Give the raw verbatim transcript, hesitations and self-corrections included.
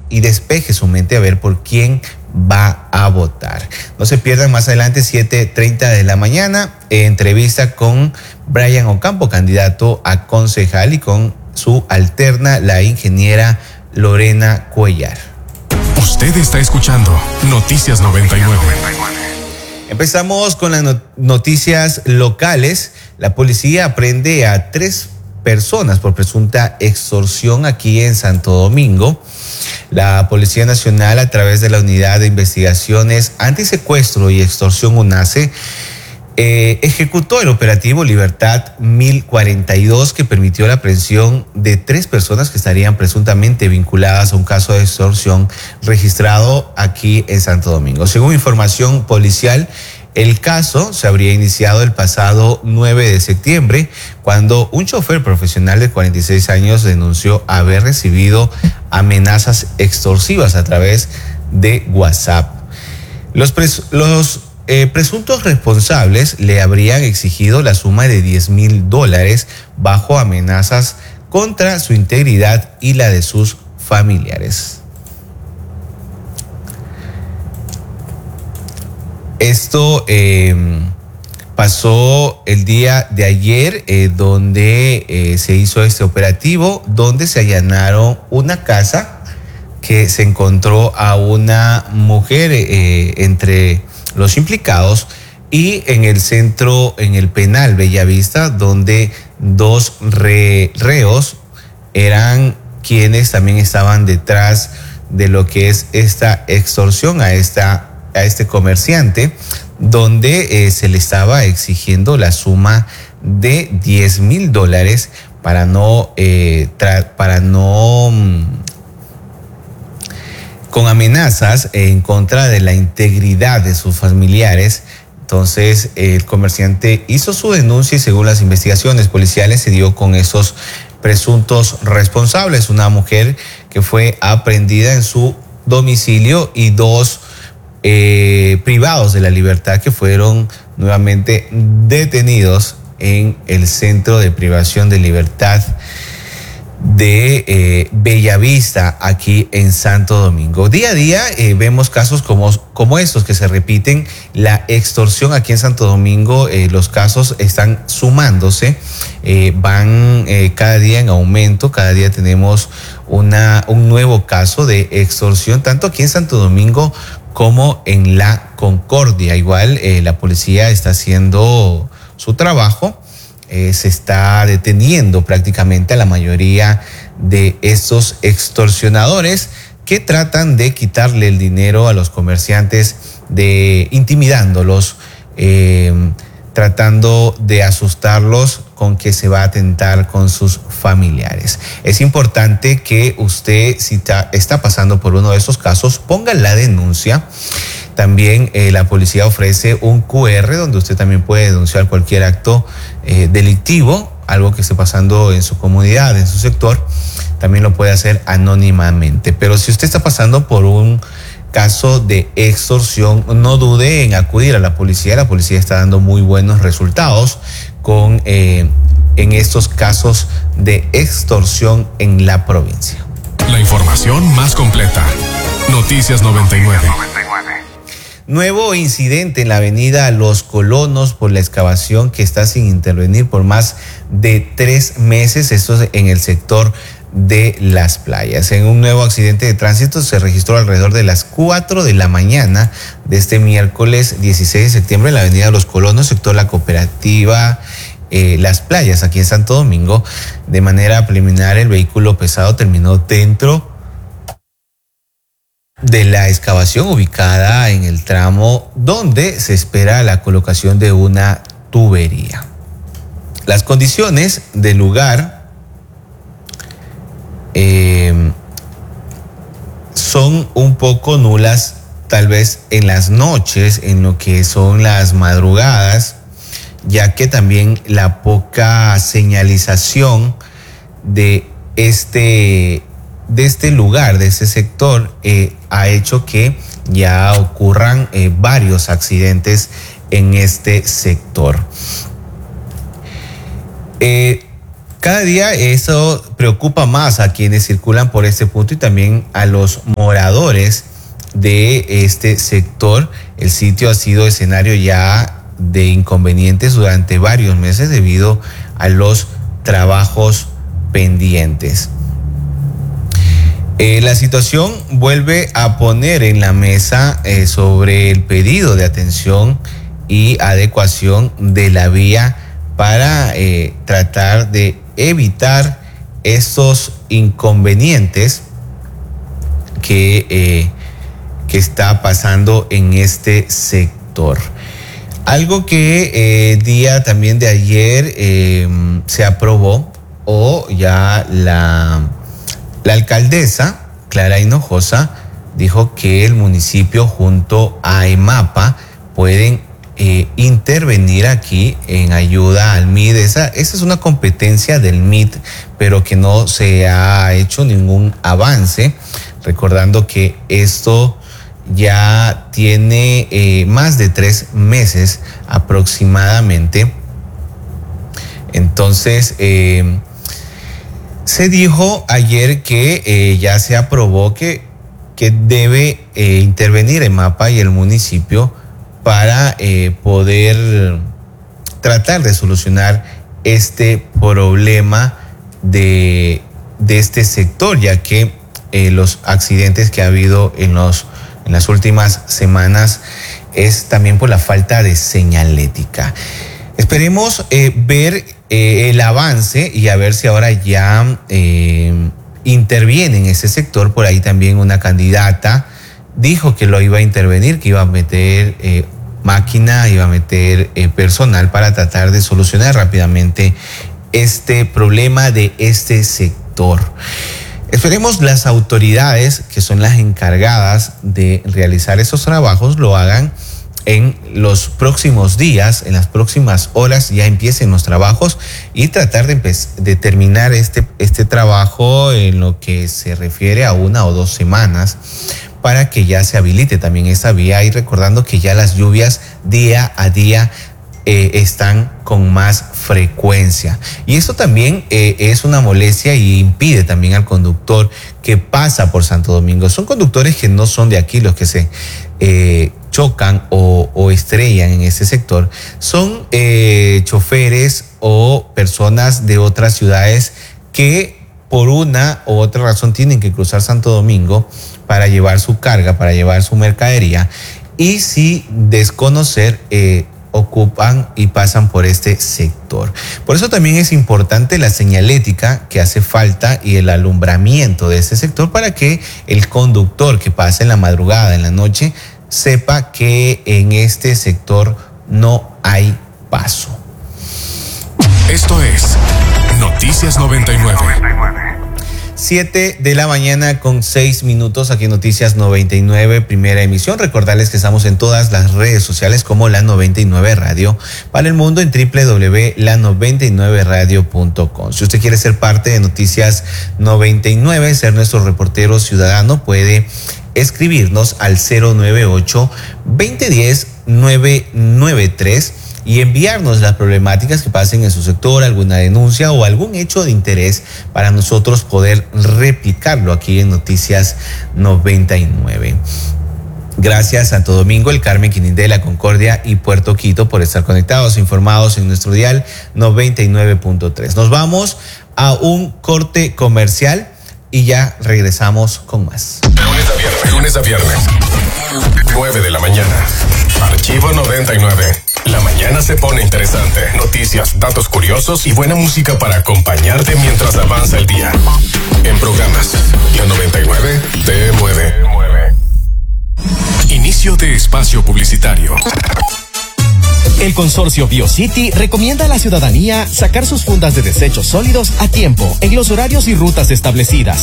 y despeje su mente a ver por quién va a votar. No se pierdan más adelante, siete treinta de la mañana, entrevista con Brian Ocampo, candidato a concejal, y con su alterna, la ingeniera Lorena Cuellar. Usted está escuchando Noticias noventa y nueve. Empezamos con las noticias locales. La policía aprende a tres personas por presunta extorsión aquí en Santo Domingo. La Policía Nacional, a través de la Unidad de Investigaciones Antisecuestro y Extorsión UNACE, eh, ejecutó el operativo Libertad mil cuarenta y dos, que permitió la aprehensión de tres personas que estarían presuntamente vinculadas a un caso de extorsión registrado aquí en Santo Domingo. Según información policial, el caso se habría iniciado el pasado nueve de septiembre, cuando un chofer profesional de cuarenta y seis años denunció haber recibido amenazas extorsivas a través de WhatsApp. Los, pres los eh, presuntos responsables le habrían exigido la suma de diez mil dólares bajo amenazas contra su integridad y la de sus familiares. Esto eh, pasó el día de ayer, eh, donde eh, se hizo este operativo, donde se allanaron una casa que se encontró a una mujer eh, entre los implicados, y en el centro, en el penal Bellavista, donde dos re, reos eran quienes también estaban detrás de lo que es esta extorsión a esta a este comerciante, donde eh, se le estaba exigiendo la suma de diez mil dólares para no, eh, para no, mm, con amenazas en contra de la integridad de sus familiares. Entonces, eh, el comerciante hizo su denuncia y, según las investigaciones policiales, se dio con esos presuntos responsables. Una mujer que fue aprehendida en su domicilio y dos Eh, privados de la libertad que fueron nuevamente detenidos en el centro de privación de libertad de eh, Bellavista, aquí en Santo Domingo. Día a día eh, vemos casos como, como estos que se repiten. La extorsión aquí en Santo Domingo, eh, los casos están sumándose, eh, van eh, cada día en aumento. Cada día tenemos una, un nuevo caso de extorsión, tanto aquí en Santo Domingo como en La Concordia. Igual eh, la policía está haciendo su trabajo, eh, se está deteniendo prácticamente a la mayoría de estos extorsionadores que tratan de quitarle el dinero a los comerciantes, de intimidándolos, eh, tratando de asustarlos con que se va a atentar con sus familiares. Es importante que usted, si está, está pasando por uno de esos casos, ponga la denuncia. También eh, la policía ofrece un cu erre donde usted también puede denunciar cualquier acto eh, delictivo, algo que esté pasando en su comunidad, en su sector. También lo puede hacer anónimamente. Pero si usted está pasando por un caso de extorsión, no dude en acudir a la policía. La policía está dando muy buenos resultados con eh, en estos casos de extorsión en la provincia. La información más completa. Noticias noventa y nueve. Nuevo incidente en la avenida Los Colonos por la excavación que está sin intervenir por más de tres meses. Esto es en el sector de Las Playas. En un nuevo accidente de tránsito se registró alrededor de las cuatro de la mañana de este miércoles dieciséis de septiembre en la avenida Los Colonos, sector La Cooperativa eh, Las Playas, aquí en Santo Domingo. De manera preliminar, el vehículo pesado terminó dentro de la excavación ubicada en el tramo donde se espera la colocación de una tubería. Las condiciones del lugar eh, son un poco nulas, tal vez en las noches, en lo que son las madrugadas, ya que también la poca señalización de este de este lugar, de este sector, eh, ha hecho que ya ocurran eh, varios accidentes en este sector. Eh, Cada día eso preocupa más a quienes circulan por este punto y también a los moradores de este sector. El sitio ha sido escenario ya de inconvenientes durante varios meses debido a los trabajos pendientes. Eh, la situación vuelve a poner en la mesa eh, sobre el pedido de atención y adecuación de la vía para eh, tratar de evitar estos inconvenientes que, eh, que está pasando en este sector. Algo que el eh, día también de ayer eh, se aprobó o ya la, la alcaldesa Clara Hinojosa dijo que el municipio junto a EMAPA pueden eh, intervenir aquí en ayuda al M I D. Esa, esa es una competencia del M I D, pero que no se ha hecho ningún avance, recordando que esto ya tiene eh, más de tres meses aproximadamente. Entonces, eh, se dijo ayer que eh, ya se aprobó que, que debe eh, intervenir EMAPA y el municipio para eh, poder tratar de solucionar este problema de, de este sector, ya que eh, los accidentes que ha habido en los en las últimas semanas es también por la falta de señalética. Esperemos eh, ver eh, el avance y a ver si ahora ya eh, interviene en ese sector. Por ahí también una candidata dijo que lo iba a intervenir, que iba a meter eh, máquina, iba a meter eh, personal para tratar de solucionar rápidamente este problema de este sector. Esperemos las autoridades, que son las encargadas de realizar esos trabajos, lo hagan en los próximos días, en las próximas horas, ya empiecen los trabajos y tratar de, de terminar este, este trabajo en lo que se refiere a una o dos semanas para que ya se habilite también esa vía, y recordando que ya las lluvias día a día Eh, están con más frecuencia. Y esto también eh, es una molestia y impide también al conductor que pasa por Santo Domingo. Son conductores que no son de aquí los que se eh, chocan o, o estrellan en este sector. Son eh, choferes o personas de otras ciudades que por una u otra razón tienen que cruzar Santo Domingo para llevar su carga, para llevar su mercadería, y si desconocer eh, ocupan y pasan por este sector. Por eso también es importante la señalética que hace falta y el alumbramiento de este sector para que el conductor que pase en la madrugada, en la noche, sepa que en este sector no hay paso. Esto es Noticias noventa y nueve. Siete de la mañana con seis minutos aquí en Noticias noventa y nueve, primera emisión. Recordarles que estamos en todas las redes sociales como La noventa y nueve Radio para el mundo en doble u doble u doble u punto la noventa y nueve radio punto com. Si usted quiere ser parte de Noticias noventa y nueve, ser nuestro reportero ciudadano, puede escribirnos al cero nueve ocho, veinte diez, nueve nueve tres y enviarnos las problemáticas que pasen en su sector, alguna denuncia o algún hecho de interés para nosotros poder replicarlo aquí en Noticias noventa y nueve. Gracias Santo Domingo, el Carmen, Quinindé, La Concordia y Puerto Quito por estar conectados e informados en nuestro dial noventa y nueve punto tres. Nos vamos a un corte comercial y ya regresamos con más. Lunes a viernes, lunes a viernes, nueve de la mañana. Archivo noventa y nueve. La mañana se pone interesante. Noticias, datos curiosos y buena música para acompañarte mientras avanza el día. En programas, la noventa y nueve te mueve. Inicio de espacio publicitario. El consorcio BioCity recomienda a la ciudadanía sacar sus fundas de desechos sólidos a tiempo, en los horarios y rutas establecidas.